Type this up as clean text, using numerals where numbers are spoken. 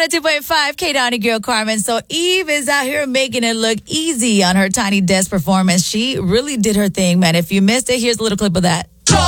102.5 K Donnie Girl Carmen. So Eve is out here making it look easy on her Tiny Desk performance. She really did her thing, man. If you missed it, here's a little clip of that.